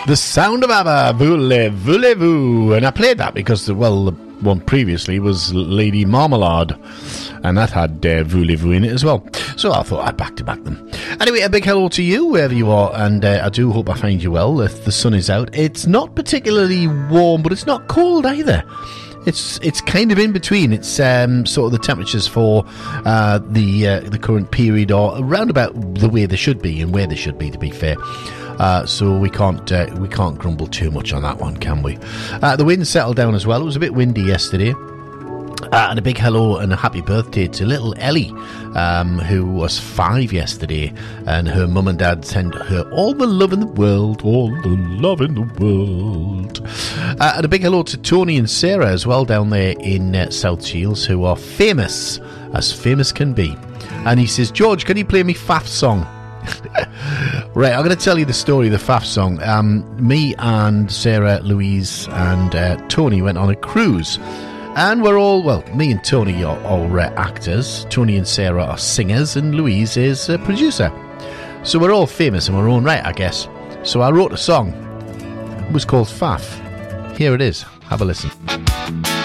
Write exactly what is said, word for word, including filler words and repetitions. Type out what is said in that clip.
The sound of ABBA, Voulez-Voulez-Vous, and I played that because, well, the one previously was Lady Marmalade, and that had uh, Voulez-Vous in it as well. So I thought I'd back to back them. Anyway, a big hello to you wherever you are, and uh, I do hope I find you well. If the sun is out, it's not particularly warm, but it's not cold either. It's it's kind of in between. It's um, sort of the temperatures for uh, the uh, the current period are around about the way they should be and where they should be, to be fair. Uh, so we can't uh, we can't grumble too much on that one, can we? Uh, the wind settled down as well. It was a bit windy yesterday. Uh, and a big hello and a happy birthday to little Ellie, um, who was five yesterday, and her mum and dad sent her all the love in the world, all the love in the world. Uh, and a big hello to Tony and Sarah as well down there in uh, South Shields, who are famous, as famous can be. And he says, George, can you play me Faff song? Right, I'm going to tell you the story of the Faff song. Um, me and Sarah, Louise and uh, Tony went on a cruise. And we're all, well, me and Tony are all uh, actors. Tony and Sarah are singers, and Louise is a producer. So we're all famous in our own right, I guess. So I wrote a song. It was called Faff. Here it is. Have a listen.